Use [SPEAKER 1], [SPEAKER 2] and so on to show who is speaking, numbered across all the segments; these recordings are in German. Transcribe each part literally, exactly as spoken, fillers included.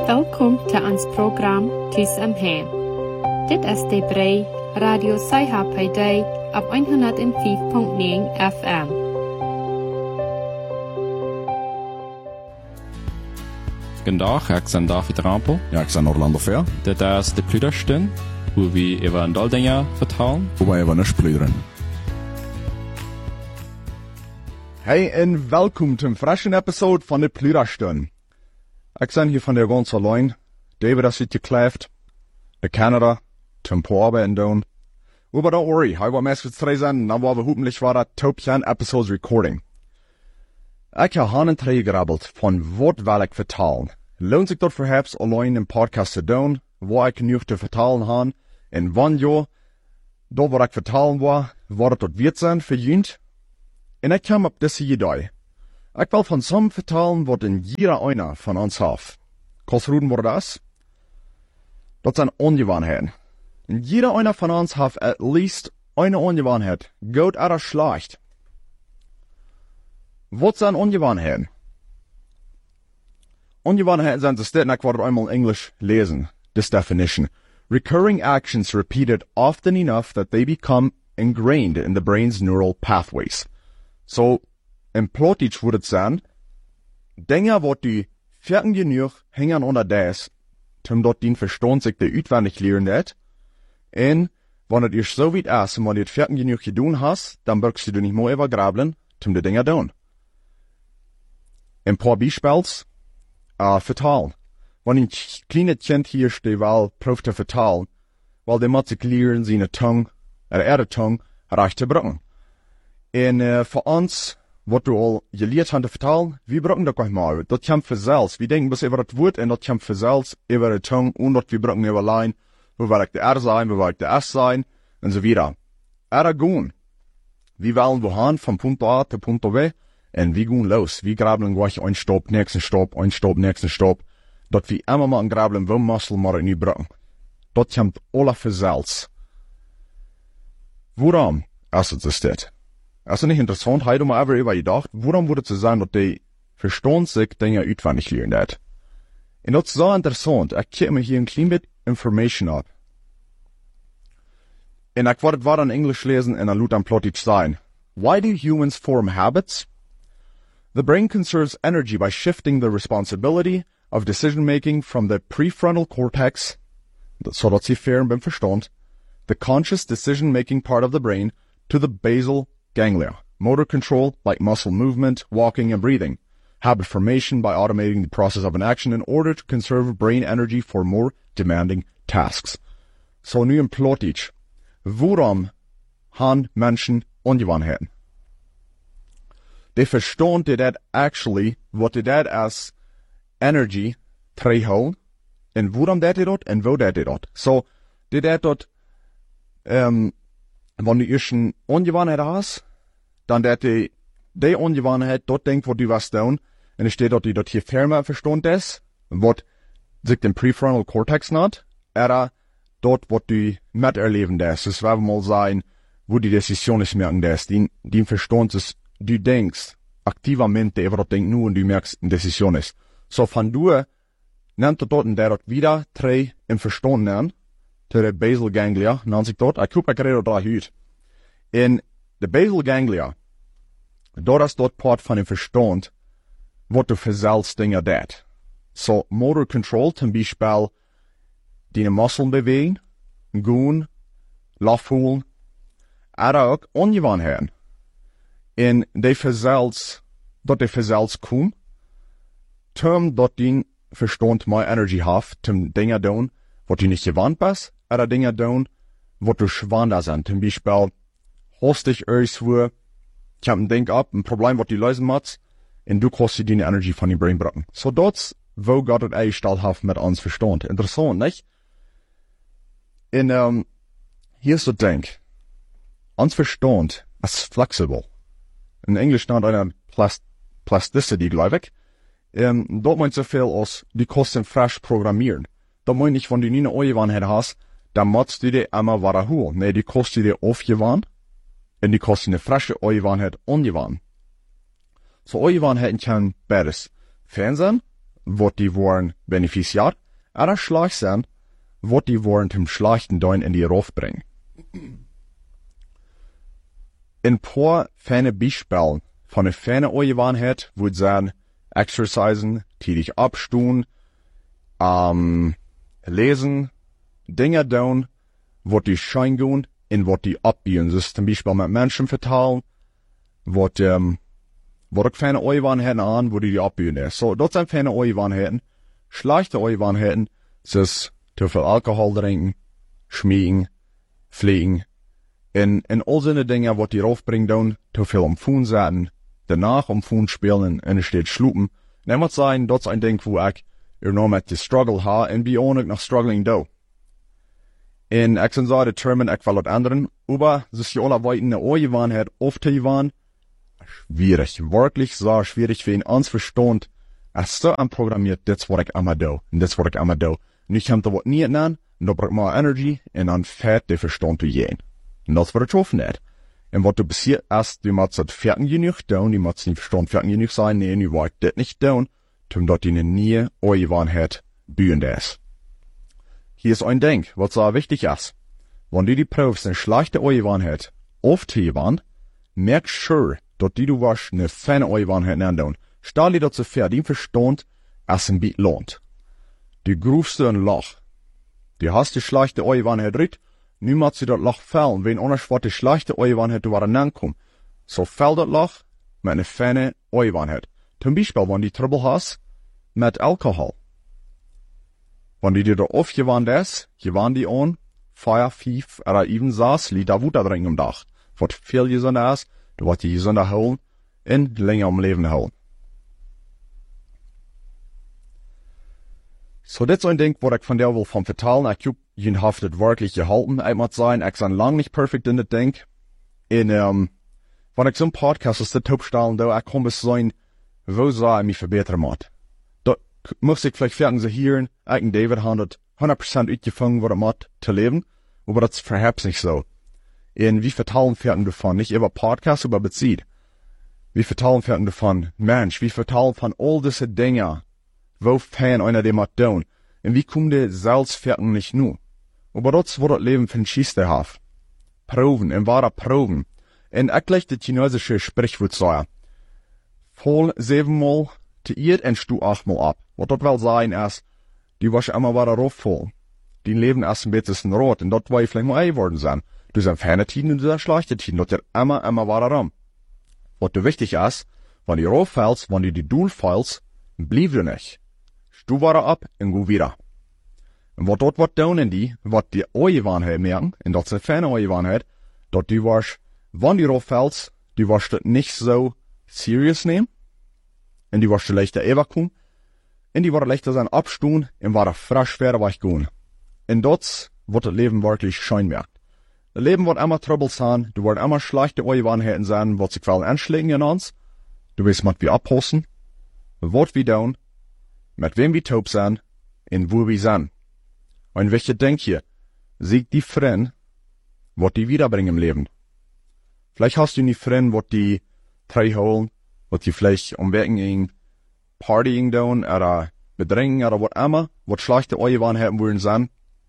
[SPEAKER 1] Welkom til ons program Tus om Hem. Dit is de Brei Radio Saiha P D op honderd vijf komma negen F M.
[SPEAKER 2] Goedendag, ik ben David Rampel.
[SPEAKER 3] Ja, ik ben Orlando Fair.
[SPEAKER 2] Dit is de Plüderstund, wo wir über ein paar Dinge vertellen.
[SPEAKER 3] Wo wir über nicht plüderen. Hey en welkom zum frischen Episode von de Plüderstund. Ik ben hier van der ganz allein. David has het gekläft. De Canada. Zum Arbeiten doen. Aber don't worry, hij wil meestal twee zijn, dan wil we hoffentlich war dat top ten episodes recording. Ik heb handen twee gerabbeld van wat wil ik vertalen. Lohnt zich dat verhaps alleen een podcast te doen, waar ik genoeg te vertalen heb, en wanneer, dat wat ik vertalen wil, wat het tot wird zijn voor jullie. En ik kwam op deze idee. Ik wil van some vertalen wat in jeder einer van ons heeft. Kostroeden wordt dat? Dat zijn ongewoonheden. En jeder einer van ons heeft at least eine ongewoonheid, goed oder schlecht. Wat zijn ongewoonheden? Ongewoonheden zijn dus dit, en ik wil het eenmaal in English lezen, this definition. Recurring actions repeated often enough that they become ingrained in the brain's neural pathways. So, in Plotitsch würde es sein, Dinge, wat die fertig genug hängen unter das, zum dort den Verstand sich der utwendig lernen hat, en, wenn es dir so weit ist, und wenn du es fertig genug getan hast, dann brauchst du nicht mehr übergraben, zum die Dinge tun. Ein paar Beispiels, äh, vertalen. Wenn ein kleines Kind hier steht, weil, probt zu vertalen, weil der muss sich lernen, seine Tongue, oder ihre Tongue, recht zu bringen. En, äh, für uns, wat du al geleerd hebt te vertalen, wie brauchen dat mal? Dat komt vanzelfs. Wie denken bis über das Wort en dat komt vanzelfs über die Tongue und dat wir brauchen über allein, wo will ich der R sein, wo will ich der S sein, und so weiter. Er gehen. Wie wollen wir haben von Punkt A zu Punkt B, und wie gehen los? Wie graben gleich ein Stopp, nächsten Stopp, ein Stopp, nächsten Stopp. Dat wir immer mal ein graben, wo Muskel mal nicht brauchen. Dat kommt alle vanzelfs. Warum ist es das? Es ist nicht interessant, heute mal aber über gedacht, warum würde es sein, dass die Verstand sich Dinge utwendig lernen hat. Und das ist so interessant, ich kriege mir hier ein klein bit Information ab. Und ich werde es in Englisch lesen und dann laut am Plotitsch sein. Why do humans form habits? The brain conserves energy by shifting the responsibility of decision-making from the prefrontal cortex, so dass sie fair beim Verstand, the conscious decision-making part of the brain, to the basal ganglia, motor control like muscle movement, walking and breathing, habit formation by automating the process of an action in order to conserve brain energy for more demanding tasks. So nu in Plotitsch, waarom han Menschen ongewoonheden? De verstand dat dat actually, wat de dat as energy terughouden, en waarom dat dat, en wo dat dat. So, de dat dat, um, wanneer je een ongewoonheid hast, dan dat die, die ongewoonheid, dat denkt wat du was doen, en er steht dat die dat hier fermer verstand is, wat zich den prefrontal cortex not, oder dat wat du met erleben des. Das werden mal sein, wo die Decision ist merken des, die, die verstand ist, du denkst, aktivamente über das Ding nur und du merkst, eine Decision ist. So von du, nennt er dort und der dort wieder, drei im Verstand nennen, der basal ganglia, nennt sich dort, ich guck, ich rede da heute. In de basal ganglia, dort ist dort Part von dem Verstand, wat du verselst Dinge dat. So, motor control, zum Beispiel, die Muskeln bewegen, gehen, laufen, aber auch Ungewohnheiten. In de verselst, dort de verselst kommen, zum dort den Verstand mehr Energy hat, zum Dinge tun, wat du nicht gewohnt bist, oder Dinge tun, wat du schwander sind. Zum Beispiel, hast dich irgendwo, ich hab ein Ding ab, ein Problem, was du lösen musst, und du kannst dir die Energie von dem Brain bringen. So dort, wo Gott es eingestellt hat mit uns Verstand. Interessant, nicht? Und, ähm, hier ist das Ding. Uns Verstand ist flexibel. In Englisch stand eine Plast Plasticity, glaube ich. Ähm, dort meint so viel als, du kannst ihn frisch programmieren. Da meint nicht, wenn du nie eine Angewohnheit hast, dann musst du dir immer wiederholen. Nee, du kannst dir aufgewohnt, en die kosten eine frische Angewohnheit ungewohnt. So Angewohnheiten können beides. Fernsehen, wat die worden beneficiat, oder schlecht sein, wat die worden zum schlechten Dein in die Ruf bringen. In paar feine Beispielen von einer feine Ojewanheit würde sagen, exercisen, tätig abstehen, ähm, lesen, Dinge tun, wat die schein gehen, in wat die abbiegen. Das ist zum Beispiel mit Menschen verteilen, wat, ähm, wat ich feine Ojewanheiten an, wo die die abbiegen. So, das sind feine Ojewanheiten. Schlechte Ojewanheiten, das ist zu viel Alkohol trinken, schmiegen, fliegen, in, in all seine Dinge, wat die raufbringen, dann, zu viel am Fuhn setzen, danach am Fuhn spielen, und es steht schlupen. Nehmt sein, das ist ein Ding, wo ich, ihr noch mit die Struggle ha, und wie ohne noch struggling do. In ich sind so determined, ich will das anderen, aber es ist ja alle weiten eine Ojewanheit aufzugewann, schwierig, wirklich so schwierig für ihn anzuverstehen. Es ist so anprogrammiert, das was ich immer do, und das was ich immer do. Und ich habe da was nicht nennen, und da braucht man Energy, und dann fährt der Verstand zu gehen. Und das wird ich hoffen nicht. Und was du passiert ist, du musst das fertig genug tun, du musst nicht Verstand fertig genug sein, nee, du wollt das nicht tun, um dort in eine nie Ojewanheit bühen das. Hier ist ein Ding, was so wichtig ist. Wenn du die Profs eine schlechte Ojewanheit aufzuheben, merk sure, dass die du warst eine feine Ojewanheit nennen. Stell dir dazu vor, die Verstand, es ein bisschen lohnt. Du grufst ein Loch. Du hast die schlechte Ojewanheit drin, nu muss sie das Loch fallen, wenn anders was die schlechte Ojewanheit du waren ankommt. So fällt das Loch mit einer feine Ojewanheit. Zum Beispiel, wenn du Trouble hast mit Alkohol. Wenn die dir da aufgewandt ist, gewandt die an, Feuer, Fief, oder even saß, liegt da Wutter drin am Dach. Was viel gesünder ist, du wirst die gesünder holen, und länger am Leben holen. So, das ist ein Ding, was ich von der will vom vertellen. Ich hab ihn haftet wirklich gehalten. Ich muss sagen, ich bin lang nicht perfekt in das Ding. Und, ähm, wenn ich so einen Podcast aus der Top stellen, da, ich kann bis sein, wo soll ich mich verbessern muss. Da muss ich vielleicht fertig hören, ich und David haben das hundert Prozent uitgefangen, was er macht, zu leben. Aber das ist verhebt nicht so. Und wie vertellen fertig davon, nicht über Podcasts, aber bezieht. Wie vertellen fertig davon, Mensch, wie vertellen von all diese Dinge, wo fein einer dem hat tun. Und wie kommt der selbst fertig nicht nur? Aber das wird das Leben von Schiste haben. Proben, und wahre Proben. Und ich gleich das chinesische Sprichwort sagen. Voll siebenmal zu ihr und du achtmal ab. Was das will sein ist, die wasch immer wieder rauf voll. Die leben erst ein bisschen rot, und dort will ich vielleicht mal ein worden sein. Du sind feine Tiden und du sind schlechte Tiden, dort wird immer, immer wieder rum. Was du wichtig ist, wenn die rauf fällst, wenn du die Duel fällst, blieb du nicht. Du wieder ab und go wieder. Und wat dort wat tun in die, wat die Ojewanheit merken, und das ist eine feine Ojewanheit, dort die warst, wann die rauffällst, die warst das nicht so serious nehmen, und die warst leichter überkommen, und die war leichter sein abstehen, und war frisch werden, was ich gehen. Und das wird das Leben wirklich schön merkt. Das Leben wird immer Trouble sein, du wird immer schlechte Ojewanheiten sein, was sich fallen anschlägen in uns, du weißt, was wir abhosten, was wir tun, mit wem wir taub sein, und wo wir sind. Und welche denk hier, sieg die Freund, was die wiederbringen im Leben. Vielleicht hast du nicht Freund, was die drei holen, was die vielleicht umwerken in Partying tun, oder bedrängen, oder was immer, was schlechte Ojewan haben wollen sein.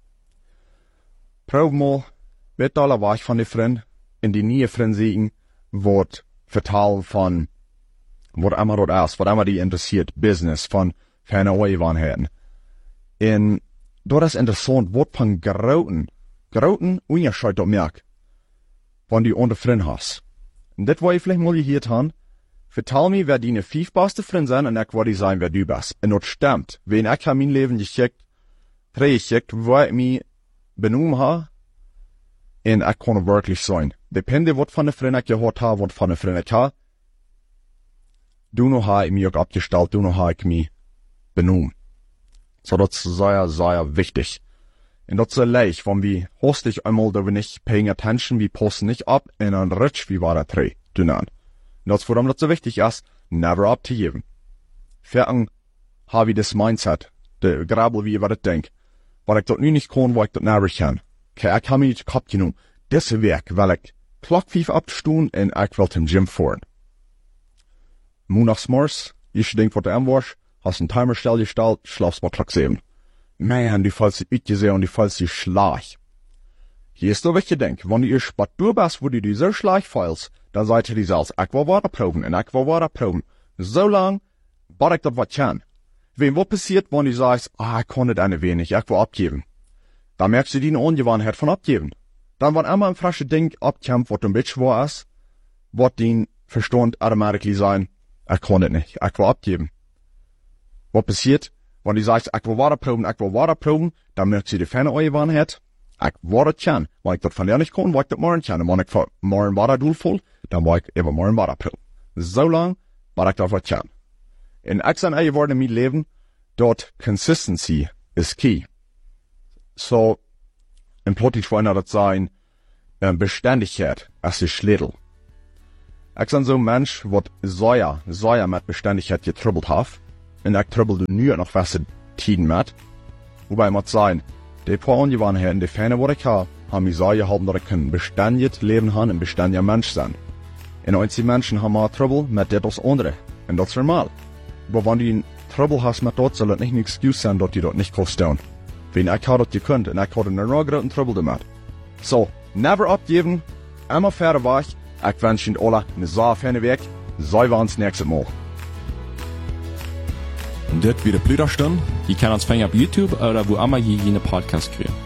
[SPEAKER 3] Prob mal, wird alle weich von die Freund, in die nie Freund siegen, was vertalen von, was immer dort ist, was immer die interessiert, Business, von feine Ojewanheiten. Und dort ist interessant, was von Grauten, Grauten Unterscheid dort merkt, wenn du unter Freund hast. Und das wollte ich vielleicht mal hier tun. Vertell mir, wer deine fünf beste Freund sind, und ich wollte sagen, wer du bist. Und das stimmt. Wenn ich mein Leben geschickt, drei geschickt, wo ich mich benommen habe, und ich kann wirklich sein. Depende, was von der Freund ich gehört habe, was von der Freund ich habe, du noch habe ich mich auch abgestellt, du noch habe ich mich benommen. So, das ist sehr, sehr wichtig. Und das ist sehr leicht, wenn wir hostig einmal, da wir nicht paying attention, wir posten nicht ab, und dann rutsch, wie war der drei, du nan. Und das, warum das so wichtig ist, never abzugeben. Fertig, habe ich das Mindset, der Grabel, wie ich das denk. Weil ich das nie nicht kann, weil ich das never kann. Okay, ich habe mich nicht gehabt genommen. Das Werk, weil ich Klockpfiff abstun, und ich will zum Gym fahren. Montags morgens, ich denk, was du am warst, hast einen Timer stell gestellt, schlafst bei Klock sieben. Man, du fällst dich uitgesehen und du fällst dich schlecht. Hier ist doch wichtig, denk, wenn du ihr Sport du bist, wo du dich so schlecht fällst, dann seid ihr dich selbst, ich will weiter proben, und ich will weiter proben. So lang, bis ich das was kann. Wenn was passiert, wenn du sagst, ah, ich kann nicht eine wenig, ich will abgeben. Dann merkst du die Ungewohnheit von abgeben. Dann, wenn immer ein frisches Ding abkommt, was du ein bisschen wahr ist, wird dein Verstand automatisch sein, ich kann das nicht, ich will abgeben. Was passiert, wenn du sagst, ich will weiter proben, ich will weiter proben, dann merkst du die Ferne Ungewohnheit, ich will das kann. Wenn ich das von dir nicht kann, will ich das morgen kann. Und wenn ich von morgen weiter durchfall, dann will ich eben morgen weiter proben. So lang, bis ich das was kann. In ich sage eie Worte in meinem Leben, dort Consistency ist key. So, im Plottisch wollen das sein, äh, Beständigkeit ist die Schlüssel. Ich bin so ein Mensch, der sehr, sehr mit Beständigkeit getrübbelt hat. Und ich trübbel nur noch was Tiden mit. Wobei ich muss sagen, die paar Ungewohnheiten, die Fähne, die ich habe, haben mich sehr geholfen, dass ich ein beständiges Leben habe, ein beständiger Mensch sein. Und einige Menschen haben mehr Trouble mit dem als andere. Und das ist normal. Aber wenn du Trouble hast mit dort, soll das nicht eine Excuse sein, dass du dort nicht kannst tun. Wenn ich habe das gekonnt und ich hatte einen großen Trouble damit. So, never abgeben, immer fair weg. Ich wünsche Ihnen alle eine sehr feine Weg. Sehen wir uns nächstes Mal.
[SPEAKER 2] Und das wieder Plüderstunde. Ihr könnt uns finden auf YouTube oder wo immer ihr einen Podcast kriegt.